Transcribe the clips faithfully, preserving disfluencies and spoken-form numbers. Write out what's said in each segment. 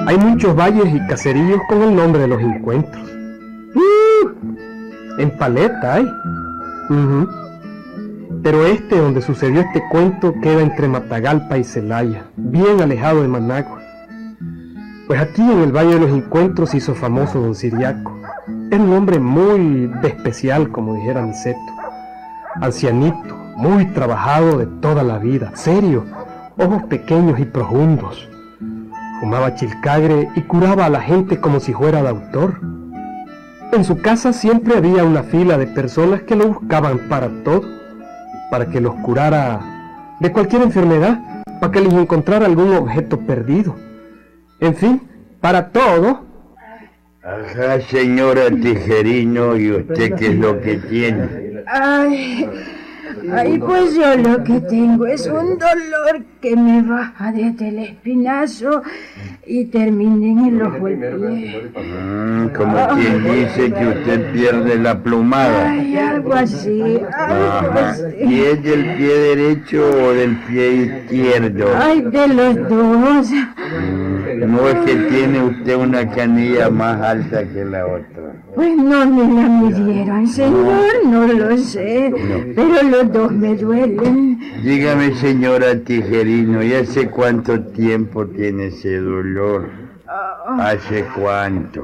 Hay muchos valles y caseríos con el nombre de los encuentros. Uh, en Paleta hay. Uh-huh. Pero este donde sucedió este cuento queda entre Matagalpa y Celaya, bien alejado de Managua. Pues aquí en el Valle de los Encuentros hizo famoso don Ciriaco. Era un hombre muy de especial, como dijera Niceto. Ancianito, muy trabajado de toda la vida, serio, ojos pequeños y profundos. Fumaba chilcagre y curaba a la gente como si fuera doctor. En su casa siempre había una fila de personas que lo buscaban para todo, para que los curara de cualquier enfermedad, para que les encontrara algún objeto perdido. En fin, para todo. Ajá, señora Tijerino, ¿y usted qué es lo que tiene? Ay, ay, pues yo lo que tengo es un dolor que me baja desde el espinazo y termina en el ojo del pie. Mm, como quien dice que usted pierde la plumada. Ay, algo así, algo Ajá. así. ¿Y es del pie derecho o del pie izquierdo? Ay, de los dos. Mm, no es que tiene usted una canilla más alta que la otra. Pues no me la midieron, señor, no lo sé, pero los dos me duelen. Dígame, señora Tijerino, ¿y hace cuánto tiempo tiene ese dolor? ¿Hace cuánto?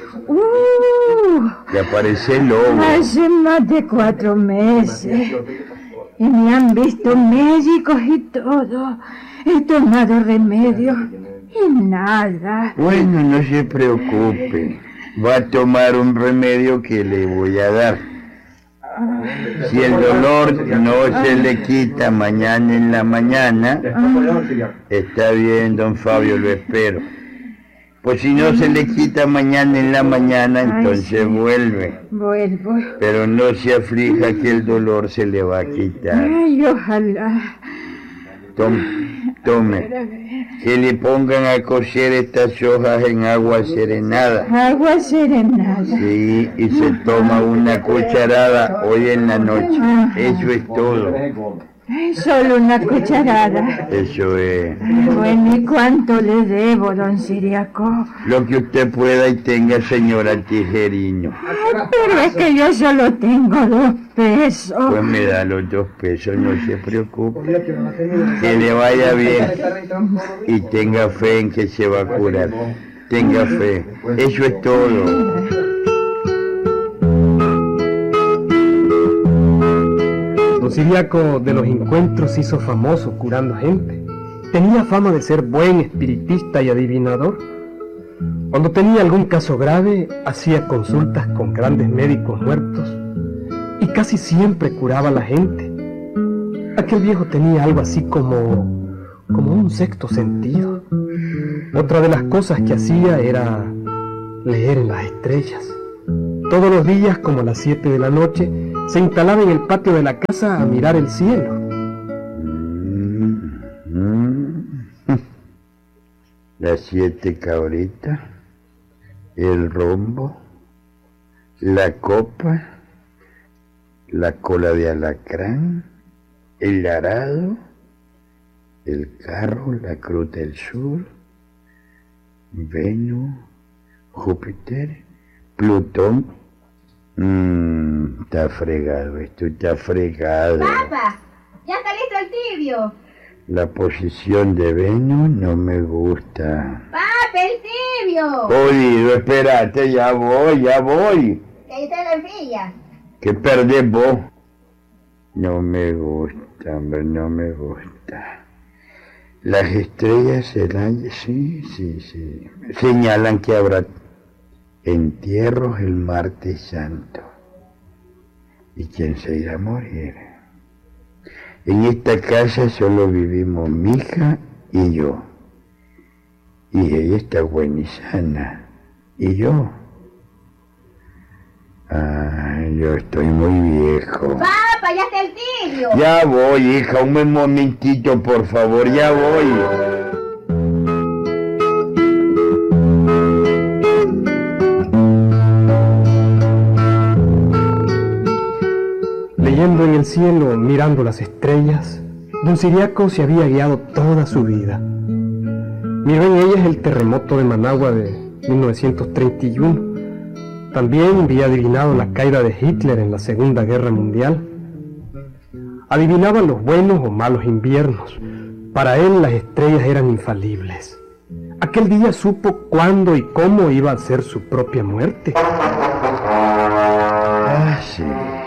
Uh, ¿Le aparece el lobo? hace más de cuatro meses. Y me han visto médicos y todo. He tomado remedios y nada. Bueno, no se preocupe. Va a tomar un remedio que le voy a dar. Si el dolor no se le quita mañana en la mañana, está bien, don Fabio, lo espero. Pues si no se le quita mañana en la mañana, entonces vuelve. Vuelvo. Pero no se aflija que el dolor se le va a quitar. Ay, ojalá. Tome, tome. Que le pongan a cocer estas hojas en agua serenada. Agua serenada. Sí, y se toma una cucharada hoy en la noche. Eso es todo. Ay, solo una cucharada. Eso es. Bueno, ¿y cuánto le debo, don Ciriaco? Lo que usted pueda y tenga, señora Tijerino. Ay, pero es que yo solo tengo dos pesos. Pues me da los dos pesos, no se preocupe. Que le vaya bien y tenga fe en que se va a curar. Tenga fe. Eso es todo. Don Ciriaco de los Encuentros hizo famoso curando gente. Tenía fama de ser buen espiritista y adivinador. Cuando tenía algún caso grave, hacía consultas con grandes médicos muertos y casi siempre curaba a la gente. Aquel viejo tenía algo así como, como un sexto sentido. Otra de las cosas que hacía era leer en las estrellas. Todos los días, como a las siete de la noche, se instalaba en el patio de la casa a mirar el cielo. Mm, mm. Las siete cabritas, el rombo, la copa, la cola de alacrán, el arado, el carro, la cruz del sur, Venus, Júpiter, Plutón. Mmm, está fregado, esto está fregado. ¡Papá! ¡Ya está listo el tibio! La posición de Venus no me gusta. ¡Papá, el tibio! Jodido, espérate, ya voy, ya voy. Que ahí está la enfilla. ¿Qué perdés vos? No me gusta, hombre, no me gusta. Las estrellas serán, sí, sí, sí. Señalan que habrá entierros el martes santo. ¿Y quién se irá a morir? En esta casa solo vivimos mi hija y yo. Y ella está buena y sana. ¿Y yo? Ah, yo estoy muy viejo. ¡Papá, ya está el tibio! Ya voy, hija, un momentito, por favor, ya voy. Leyendo en el cielo, mirando las estrellas, don Ciriaco se había guiado toda su vida. Miró en ellas el terremoto de Managua de mil novecientos treinta y uno. También había adivinado la caída de Hitler en la Segunda Guerra Mundial. Adivinaba los buenos o malos inviernos. Para él las estrellas eran infalibles. Aquel día supo cuándo y cómo iba a ser su propia muerte. Ah, sí.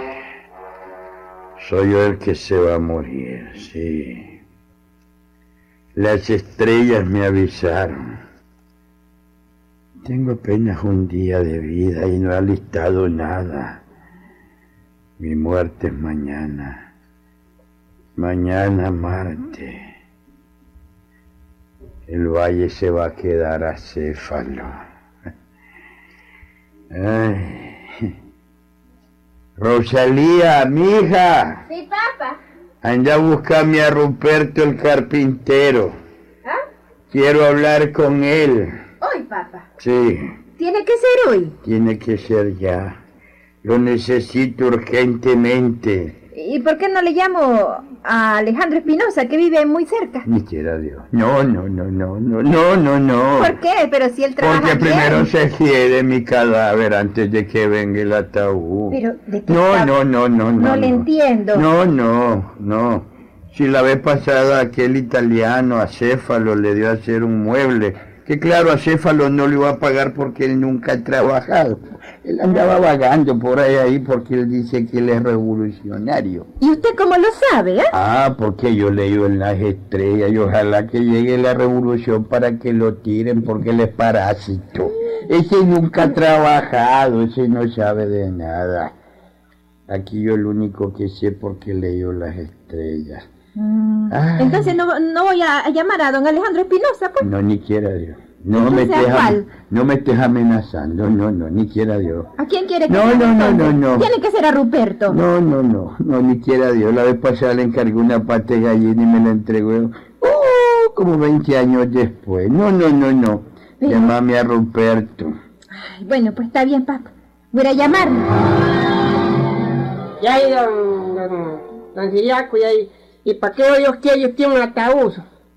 Soy yo el que se va a morir, sí. Las estrellas me avisaron. Tengo apenas un día de vida y no he alistado nada. Mi muerte es mañana. Mañana Marte. El valle se va a quedar acéfalo. Ay. Rosalía, mija. Sí, papá. Anda a buscarme a Ruperto el carpintero. ¿Ah? Quiero hablar con él. Hoy, papá. Sí, ¿Tiene que ser hoy? tiene que ser ya. Lo necesito urgentemente. ¿Y por qué no le llamo a Alejandro Espinosa, que vive muy cerca? Ni quiera Dios. No, no, no, no, no, no, no, no. ¿Por qué? Pero si él trabaja Porque bien. primero se quiere mi cadáver antes de que venga el ataúd. Pero, ¿de qué No, está- no, no, no, no. No le entiendo. No, no, no. Si la vez pasada aquel italiano acéfalo le dio a hacer un mueble, que claro, acéfalo no le iba a pagar porque él nunca ha trabajado. Él andaba vagando por ahí, ahí porque él dice que él es revolucionario. ¿Y usted cómo lo sabe, eh? Ah, porque yo leo en las estrellas y ojalá que llegue la revolución para que lo tiren porque él es parásito. Ese nunca ha trabajado, ese no sabe de nada. Aquí yo lo único que sé porque leo las estrellas. Mm, Ay. Entonces no, no voy a a llamar a don Alejandro Espinosa, pues. No, ni quiera Dios. No me, Entonces, estés, ¿a cuál? am- no me estés amenazando, no, no, ni quiera Dios. ¿A quién quiere que No, llame, no, no, entonces? no, no. Tiene que ser a Ruperto. No, no, no, no, ni quiera Dios. La vez pasada le encargué una pata de gallina y me la entregó. Uh, como veinte años después. No, no, no, no. Pero- Llámame a Ruperto. Ay, bueno, pues está bien, papá. Voy a ir a llamarme. Ya hay don, don, don Siriaco, ya hay. ¿Y para qué Dios quiere ellos tienen un ataúd?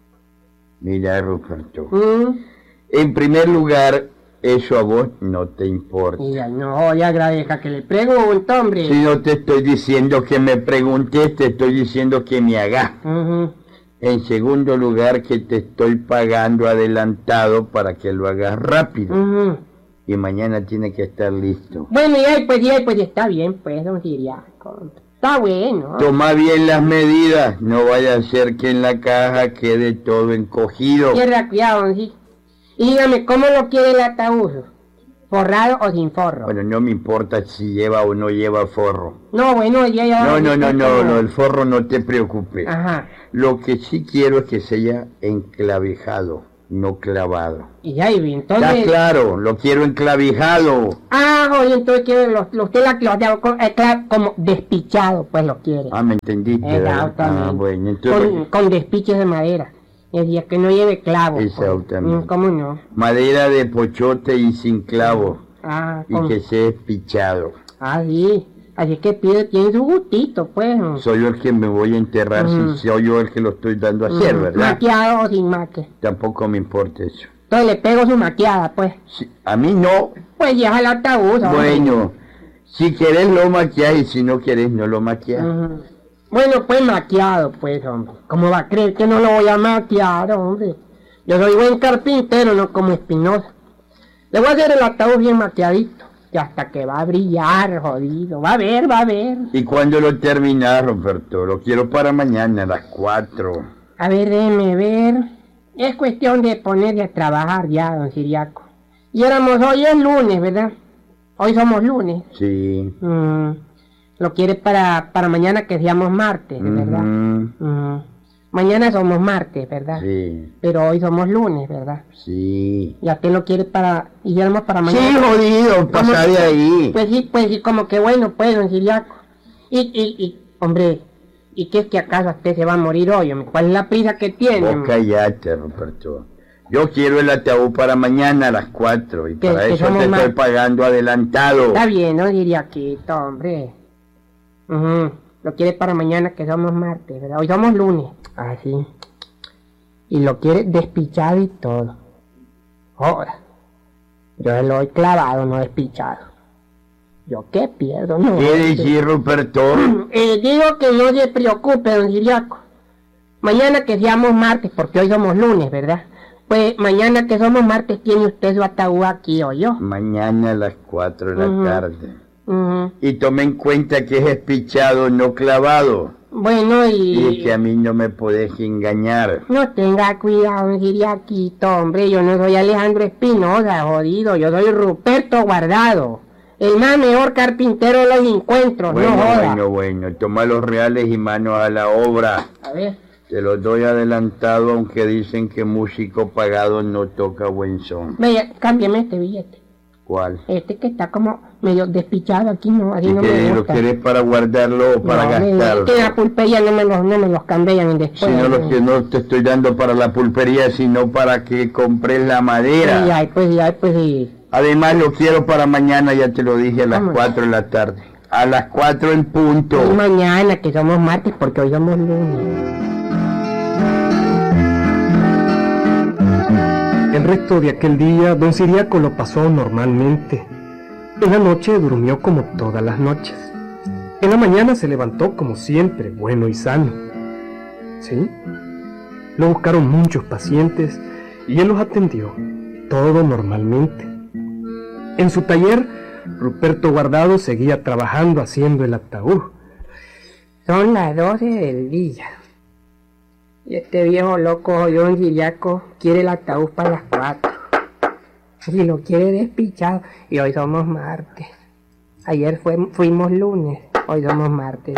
Mira, Ruperto. ¿Mm? En primer lugar, eso a vos no te importa. Y ya no, ya agradezca que le pregunto, hombre. Si no te estoy diciendo que me preguntes, te estoy diciendo que me hagas. Ujú. En segundo lugar, que te estoy pagando adelantado para que lo hagas rápido. Ujú. Y mañana tiene que estar listo. Bueno, ya, pues, ya, pues, está bien, pues, don Siriaco. Está bueno. Toma bien las medidas, no vaya a ser que en la caja quede todo encogido. Cierra cuidado, don Siriaco. Y dígame, ¿cómo lo quiere el ataúd? ¿Forrado o sin forro? Bueno, no me importa si lleva o no lleva forro. No, bueno, ya, ya. No, no, no, no, como- no, el forro no te preocupes. Ajá. Lo que sí quiero es que sea enclavijado, no clavado. Y ya, y Está entonces... claro, lo quiero enclavijado. Ah, oye, entonces quiere lo, lo, usted la, lo, lo- co- eh, cla- como despichado, pues lo quiere. Ah, ¿me entendiste? ¿verdad? Exactamente. Ah, bueno, entonces... con, con despiches de madera. Es decir, que no lleve clavos. pues. Exactamente. Mm, ¿Cómo no? Madera de pochote y sin clavo. Ah, Y con- que sea espichado. ah, sí. Así que pide, tiene su gustito, pues. Soy yo el que me voy a enterrar Mm. si soy yo el que lo estoy dando a hacer, Mm, ¿verdad? Maqueado o sin maque. Tampoco me importa eso. Entonces le pego su maqueada, pues. Si- a mí no. Pues lleva el ataúd, hombre. Bueno, si querés lo maquillas y si no querés no lo maquillas. Ujú. Bueno, pues maqueado, pues, hombre. ¿Cómo va a creer que no lo voy a maquear, hombre? Yo soy buen carpintero, no como Espinosa. Le voy a hacer el ataúd bien maqueadito. Y hasta que va a brillar, jodido. Va a ver, va a ver. ¿Y cuándo lo terminás, Roberto? Lo quiero para mañana a las cuatro. A ver, déjeme ver. Es cuestión de ponerse a trabajar ya, don Siriaco. Y éramos, hoy es lunes, ¿verdad? Hoy somos lunes. Sí. Mm, lo quiere para, para mañana que seamos martes, ¿verdad? Ujú. Mm, mañana somos martes, ¿verdad? Sí, Pero hoy somos lunes, ¿verdad? sí. Y a usted lo quiere para... Y éramos para Sí, mañana. jodido, pasá de ahí. Pues sí, pues sí, como que bueno, pues, don Siriaco. Y, y, y, hombre, ¿y qué es que acaso usted se va a morir hoy, hombre? ¿Cuál es la prisa que tiene? Vos callate, Roberto. Yo quiero el ataúd para mañana a las cuatro y Que- para que eso somos te más- estoy pagando adelantado. Está bien, ¿no? Siriaquito, hombre. Ujú. Lo quiere para mañana que somos martes, ¿verdad? Hoy somos lunes. Ah, sí. y lo quiere despichado y todo. Ahora, yo se lo he clavado, no despichado. ¿Yo qué pierdo? No. ¿Qué decir, Ruperto? Eh, digo que no se preocupe, don Ciriaco. Mañana que seamos martes, porque hoy somos lunes, ¿verdad? Pues mañana que somos martes tiene usted su ataúd aquí, ¿o yo? Mañana a las cuatro de la Ujú. tarde. Uh-huh. Y tome en cuenta que es espichado, no clavado. Bueno, y... Y que a mí no me podés engañar. No tenga cuidado, don Ciriaquito, hombre, yo no soy Alejandro Espinosa, jodido, yo soy Ruperto Guardado, el más mejor carpintero de los encuentros, Bueno, no joda. bueno, bueno, toma los reales y manos a la obra. A ver, Te los doy adelantado, aunque dicen que músico pagado no toca buen son. vaya, cámbiame este billete, ¿Cuál? este que está como medio despichado aquí, no, así ¿Y no qué, me lo gusta. querés para guardarlo o para No, me- gastarlo? que la pulpería no me los, no me los cambian después. Si no, lo que no te estoy dando para la pulpería, sino para que compres la madera. Sí, ay, pues, sí, ay, pues, sí. Además, lo quiero para mañana, ya te lo dije, a las ¿Cómo? cuatro de la tarde. A las cuatro en punto. Y mañana, que somos martes, porque hoy somos lunes. El resto de aquel día, don Ciriaco lo pasó normalmente. En la noche durmió como todas las noches. En la mañana se levantó como siempre, bueno y sano. ¿Sí? Lo buscaron muchos pacientes y él los atendió, todo normalmente. En su taller, Ruperto Guardado seguía trabajando haciendo el ataúd. Son las doce del día. Y este viejo loco, don Ciriaco, quiere el ataúd para las cuatro. Y lo quiere despichado. Y hoy somos martes. Ayer fue, fuimos lunes. Hoy somos martes.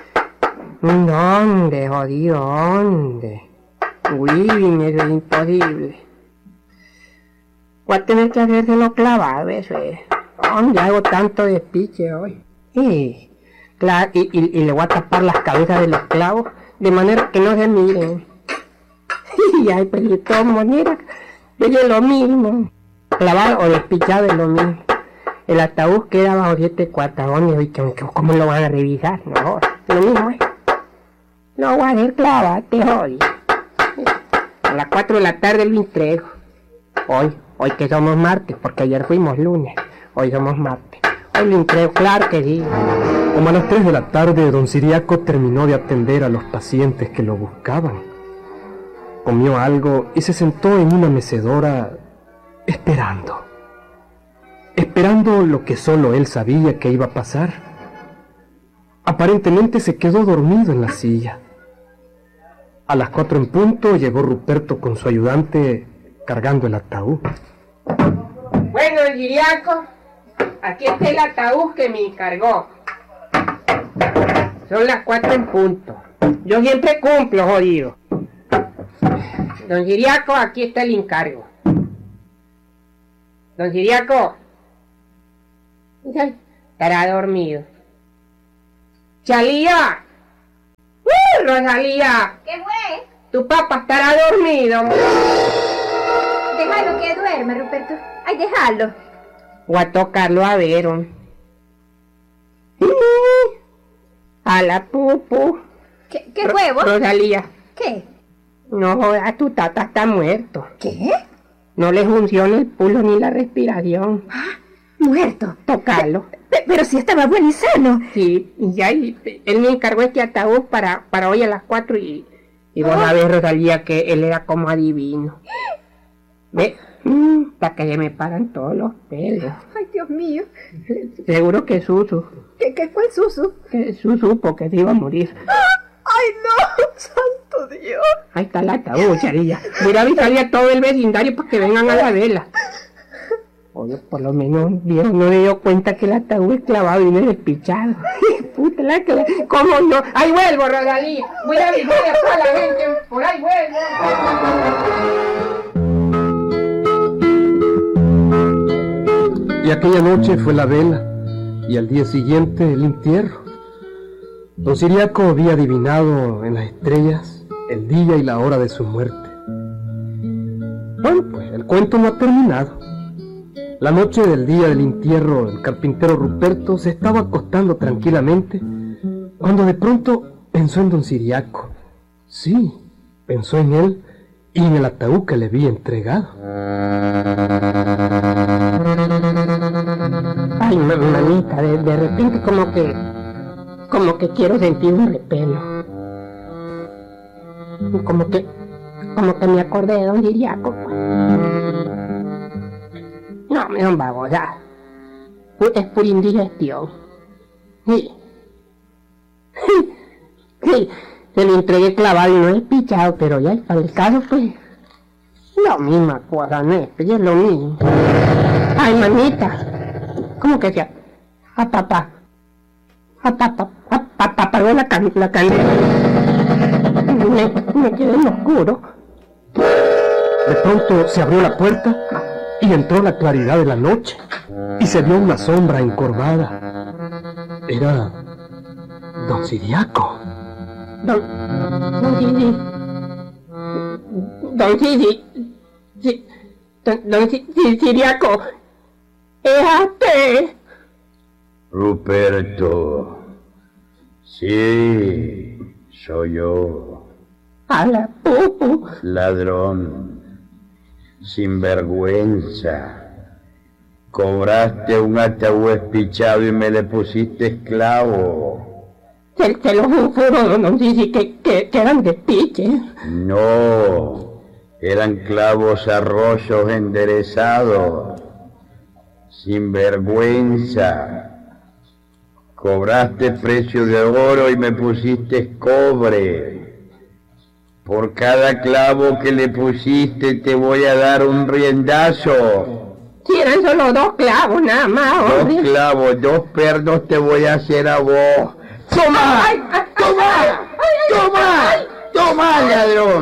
¿Dónde, jodido? ¿Dónde? Uy, eso es imposible. Voy a tener que hacérselo clavado, eso es. ¿Dónde hago tanto despiche hoy? Y, claro, y, y, y le voy a tapar las cabezas de los clavos de manera que no se miren. Y ay, pues de todas maneras, es lo mismo. Clavado o despichado es lo mismo. El ataúd queda bajo siete cuartagones, y que, ¿cómo lo van a revisar? No, es lo mismo, ¿eh? Lo voy a hacer clavado, te jodí. A las cuatro de la tarde lo entrego. Hoy, hoy que somos martes, porque ayer fuimos lunes. Hoy somos martes. Hoy lo entrego, claro que sí. Como a las tres de la tarde, don Ciriaco terminó de atender a los pacientes que lo buscaban. Comió algo y se sentó en una mecedora esperando. Esperando lo que solo él sabía que iba a pasar. Aparentemente se quedó dormido en la silla. A las cuatro en punto llegó Ruperto con su ayudante cargando el ataúd. Bueno, el Ciriaco, aquí está el ataúd que me encargó. Son las cuatro en punto. Yo siempre cumplo, jodido. Don Ciriaco, aquí está el encargo. Don Ciriaco. Ay, estará dormido. Chalía. ¡Uh, Rosalía! ¿Qué fue? Tu papá estará dormido. Déjalo que duerma, Ruperto. Ay, déjalo. Voy a tocarlo a ver. ¿O? A la pupu. ¿Qué, qué huevo? Rosalía. ¿Qué? No jodas, tu tata está muerto. ¿Qué? No le funciona el pulso ni la respiración. Ah, muerto. Tócalo. Pe- Pero si estaba bueno y sano. Sí, y ya, y él me encargó este ataúd para, para hoy a las cuatro y, y vos Ah. sabés, Rosalía, que él era como adivino. Ve, para que se me paran todos los pelos. Ay, Dios mío. Seguro que Susu, ¿Qué, qué fue el Susu? que Susu supo que se iba a morir. Ay, no. Santo Dios. Ahí está el ataúd, Charilla. Voy a avisarle a todo el vecindario para que vengan a la vela. Oye, por lo menos Dios no me dio cuenta que el ataúd es clavado y no es despichado. Puta la que la... ¿Cómo no? ¡Ahí vuelvo, Rosalía! Voy a avisarle a toda la gente. ¡Por ahí vuelvo! Y aquella noche fue la vela, y al día siguiente el entierro. Don Ciriaco había adivinado en las estrellas el día y la hora de su muerte. Bueno, pues el cuento no ha terminado. La noche del día del entierro, el carpintero Ruperto se estaba acostando tranquilamente, cuando de pronto pensó en don Ciriaco. Sí, pensó en él, y en el ataúd que le vi entregado. Ay, mamita, de, de repente como que... como que quiero sentir un repelo. Como que... como que me acordé de don Ciriaco, pues. No, me don babosa. Es por indigestión. Sí. Sí, se lo entregué clavado y no he pichado, pero ya para el caso, pues... lo mismo, cosa, no es, es lo mismo. Ay, mamita. ¿Cómo que sea? A papá. A papá. A papá apagó la can la candela. Me, me quedé en oscuro. De pronto se abrió la puerta y entró la claridad de la noche y se vio una sombra encorvada. Era don Ciriaco. Don... Don Ciri... Don Ciri... Sí, don, don Ciriaco... ¡Éjate! Ruperto. Sí, soy yo. A la pupu. Ladrón. Sinvergüenza. Cobraste un ataúd espichado y me le pusiste esclavo. Se, se lo juro, don Ciri, que, que, que eran de piche. No, eran clavos arroyos enderezados. Sinvergüenza. Cobraste precio de oro y me pusiste cobre. Por cada clavo que le pusiste te voy a dar un riendazo. Si eran solo dos clavos nada más, hombre. Dos clavos, dos pernos te voy a hacer a vos. ¡Toma! Ay, ay, ¡Toma! ay, ay, ¡Toma! ay, ¡Toma, ladrón!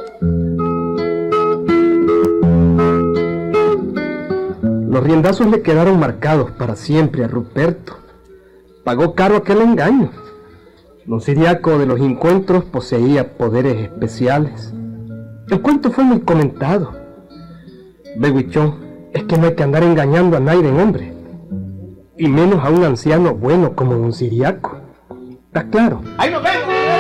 Los riendazos le quedaron marcados para siempre a Ruperto. Pagó caro aquel engaño. Don Ciriaco de los Encuentros poseía poderes especiales. El cuento fue muy comentado. Beguichón, es que no hay que andar engañando a nadie, hombre. Y menos a un anciano bueno como don Ciriaco. ¿Está claro? ¡Ahí nos vemos!